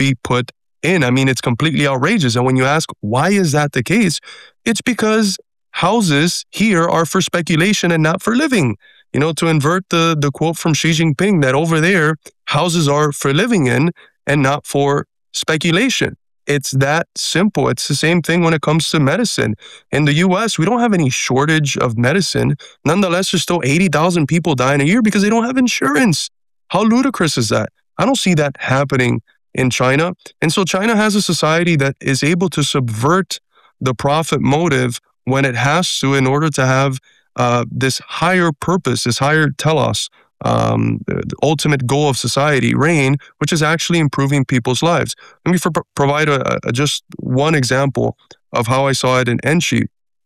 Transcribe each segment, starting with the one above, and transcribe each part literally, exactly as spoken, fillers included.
actually put in. I mean, it's completely outrageous. And when you ask, why is that the case? It's because houses here are for speculation and not for living. You know, to invert the, the quote from Xi Jinping, that over there, houses are for living in and not for speculation. It's that simple. It's the same thing when it comes to medicine. In the U S, we don't have any shortage of medicine. Nonetheless, there's still eighty thousand people dying a year because they don't have insurance. How ludicrous is that? I don't see that happening in China. And so China has a society that is able to subvert the profit motive when it has to, in order to have uh, this higher purpose, this higher telos, um, the ultimate goal of society reign, which is actually improving people's lives. Let me for, provide a, a, just one example of how I saw it in Enshi.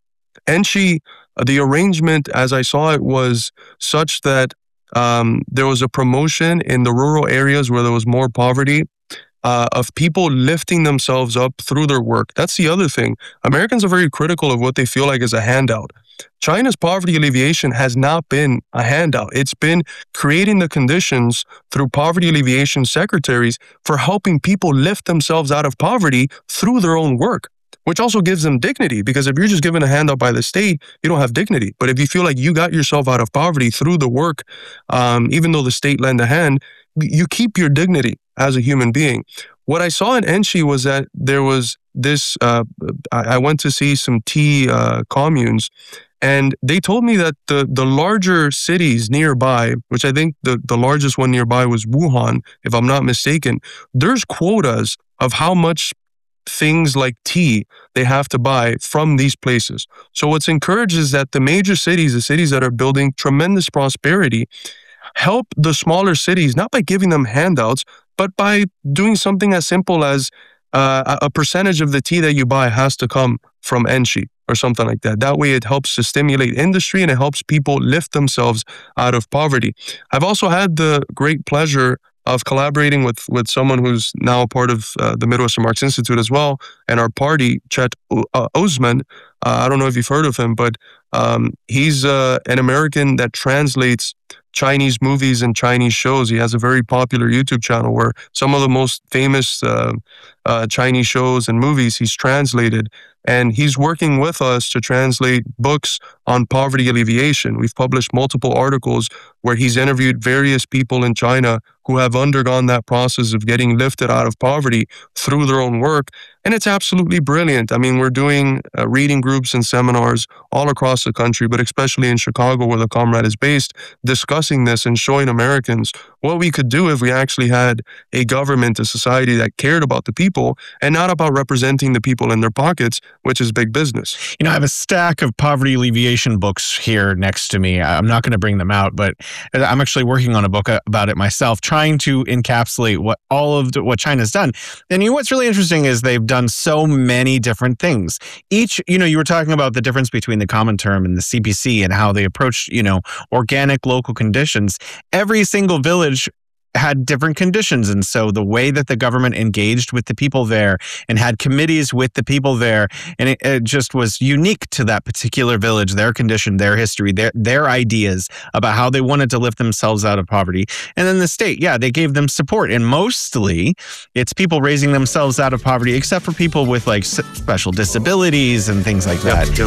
Enshi, the arrangement as I saw it was such that um, there was a promotion in the rural areas where there was more poverty, Uh, of people lifting themselves up through their work. That's the other thing. Americans are very critical of what they feel like is a handout. China's poverty alleviation has not been a handout. It's been creating the conditions through poverty alleviation secretaries for helping people lift themselves out of poverty through their own work, which also gives them dignity, because if you're just given a handout by the state, you don't have dignity. But if you feel like you got yourself out of poverty through the work, um, even though the state lent a hand, you keep your dignity as a human being. What I saw in Enshi was that there was this, uh, I, I went to see some tea uh, communes, and they told me that the, the larger cities nearby, which I think the, the largest one nearby was Wuhan, if I'm not mistaken, there's quotas of how much things like tea they have to buy from these places. So what's encouraged is that the major cities, the cities that are building tremendous prosperity, help the smaller cities, not by giving them handouts, but by doing something as simple as uh, a percentage of the tea that you buy has to come from Enshi or something like that. That way it helps to stimulate industry and it helps people lift themselves out of poverty. I've also had the great pleasure of collaborating with, with someone who's now a part of uh, the Midwestern Marx Institute as well, and our party, Chet uh, Osman. Uh, I don't know if you've heard of him, but um, he's uh, an American that translates Chinese movies and Chinese shows. He has a very popular YouTube channel where some of the most famous uh, uh, Chinese shows and movies he's translated. And he's working with us to translate books on poverty alleviation. We've published multiple articles where he's interviewed various people in China who have undergone that process of getting lifted out of poverty through their own work. And it's absolutely brilliant. I mean, we're doing uh, reading groups and seminars all across the country, but especially in Chicago, where the Comrade is based, discussing this and showing Americans what we could do if we actually had a government, a society that cared about the people and not about representing the people in their pockets, which is big business. You know, I have a stack of poverty alleviation books here next to me. I'm not going to bring them out, but I'm actually working on a book about it myself, trying to encapsulate what all of the, what China's done. And you know, what's really interesting is they've done so many different things. Each, you know, you were talking about the difference between the Comintern and the C P C and how they approach, you know, organic local conditions. Every single village had different conditions. And so the way that the government engaged with the people there and had committees with the people there, and it, it just was unique to that particular village, their condition, their history, their their ideas about how they wanted to lift themselves out of poverty. And then the state, yeah, they gave them support. And mostly it's people raising themselves out of poverty, except for people with like special disabilities and things like that. Yep, yep.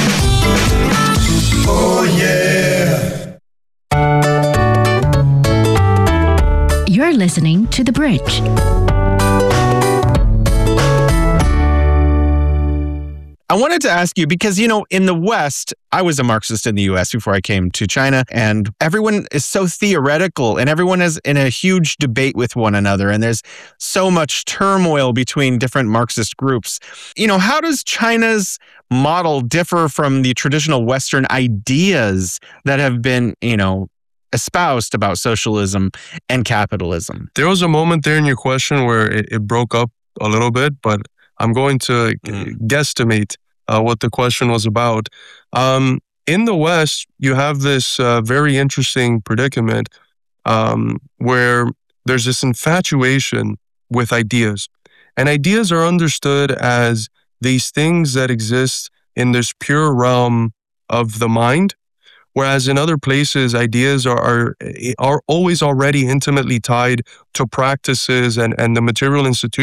Oh, yeah. You're listening to The Bridge. I wanted to ask you, because, you know, in the West, I was a Marxist in the U S before I came to China, and everyone is so theoretical and everyone is in a huge debate with one another. And there's so much turmoil between different Marxist groups. You know, how does China's model differ from the traditional Western ideas that have been, you know, espoused about socialism and capitalism? There was a moment there in your question where it, it broke up a little bit, but I'm going to Mm. guesstimate uh, what the question was about. Um, in the West, you have this uh, very interesting predicament um, where there's this infatuation with ideas. And ideas are understood as these things that exist in this pure realm of the mind. Whereas in other places, ideas are, are are always already intimately tied to practices and, and the material institutions